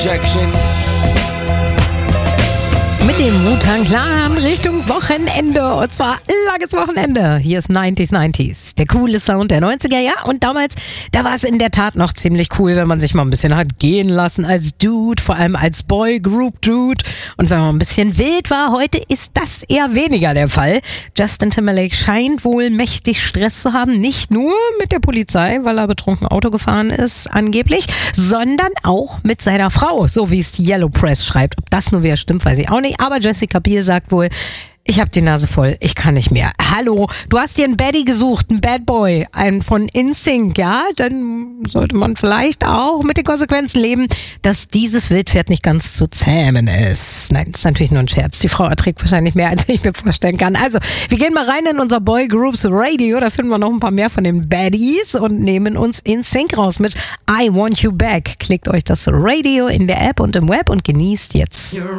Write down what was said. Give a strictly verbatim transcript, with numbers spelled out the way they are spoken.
Jackson. Mit dem Wu-Tang Clan Richtung Wochenende. Und zwar langes Wochenende. Hier ist neunziger neunzig. Der coole Sound der neunziger, ja. Und damals, da war es in der Tat noch ziemlich cool, wenn man sich mal ein bisschen hat gehen lassen als Dude, vor allem als Boy-Group-Dude. Und wenn man ein bisschen wild war, heute ist das eher weniger der Fall. Justin Timberlake scheint wohl mächtig Stress zu haben. Nicht nur mit der Polizei, weil er betrunken Auto gefahren ist, angeblich, sondern auch mit seiner Frau, so wie es Yellow Press schreibt. Ob das nur wieder stimmt, weiß ich auch nicht. Aber Jessica Biel sagt wohl, ich hab die Nase voll, ich kann nicht mehr. Hallo, du hast dir einen Baddie gesucht, einen Bad Boy, einen von N Sync, ja? Dann sollte man vielleicht auch mit den Konsequenzen leben, dass dieses Wildpferd nicht ganz zu zähmen ist. Nein, das ist natürlich nur ein Scherz. Die Frau erträgt wahrscheinlich mehr, als ich mir vorstellen kann. Also, wir gehen mal rein in unser Boy Groups Radio, da finden wir noch ein paar mehr von den Baddies und nehmen uns N Sync raus mit I Want You Back. Klickt euch das Radio in der App und im Web und genießt jetzt.